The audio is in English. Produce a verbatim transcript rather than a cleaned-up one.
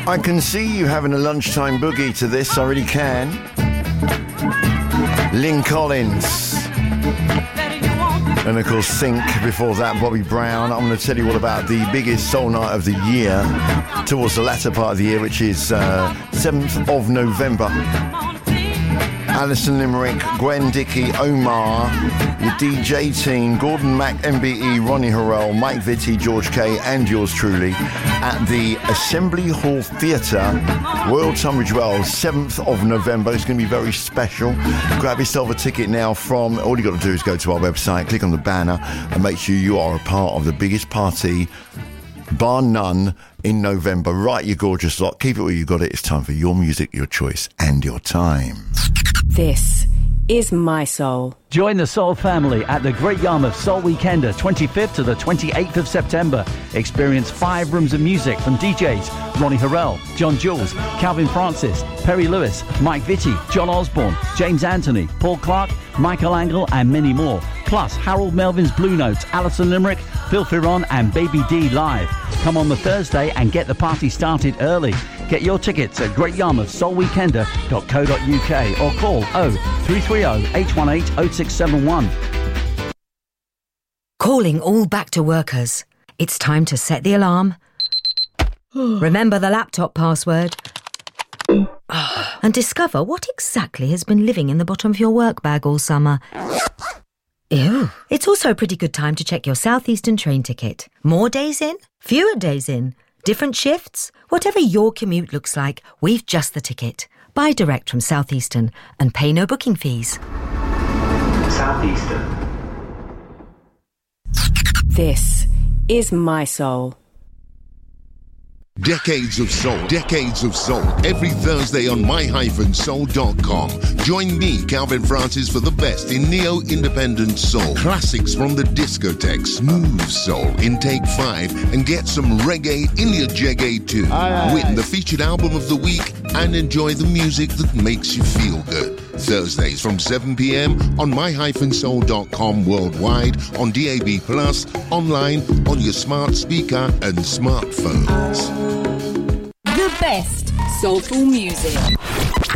I can see you having a lunchtime boogie to this, I really can. Lynn Collins. And of course, Think, before that, Bobby Brown. I'm going to tell you all about the biggest soul night of the year, towards the latter part of the year, which is uh, seventh of November. Alison Limerick, Gwen Dickey, Omar, your D J team, Gordon Mack, M B E, Ronnie Harrell, Mike Vitti, George Kay, and yours truly at the Assembly Hall Theatre, Royal Tunbridge Wells, seventh of November. It's going to be very special. Grab yourself a ticket now from, all you got to do is go to our website, click on the banner, and make sure you are a part of the biggest party, bar none, in November. Right, you gorgeous lot. Keep it where you got it. It's time for your music, your choice, and your time. This is My Soul. Join the Soul family at the Great Yarmouth Soul Weekender, twenty-fifth to the twenty-eighth of September. Experience five rooms of music from D Js Ronnie Harrell, John Jules, Calvin Francis, Perry Lewis, Mike Vitti, John Osborne, James Anthony, Paul Clark, Michael Angle, and many more. Plus, Harold Melvin's Blue Notes, Alison Limerick, Phil Ferron, and Baby D live. Come on the Thursday and get the party started early. Get your tickets at great yarmouth soul weekender dot co dot uk or call oh three three oh, eight one eight, oh six seven one. Calling all back to workers. It's time to set the alarm. Remember the laptop password. And discover what exactly has been living in the bottom of your work bag all summer. Ew. It's also a pretty good time to check your South Eastern train ticket. More days in? Fewer days in? Different shifts? Whatever your commute looks like, we've just the ticket. Buy direct from South Eastern and pay no booking fees. South Eastern. This is My Soul. Decades of Soul, Decades of Soul, every Thursday on my soul dot com. Join me, Calvin Francis, for the best in neo-independent soul. Classics from the discotheque, smooth soul in Take Five, and get some reggae in your jeggae too. Aye, aye, Win aye. the featured album of the week and enjoy the music that makes you feel good. Thursdays from seven p.m. on my soul dot com worldwide, on D A B plus, online, on your smart speaker and smartphones. The best soulful music.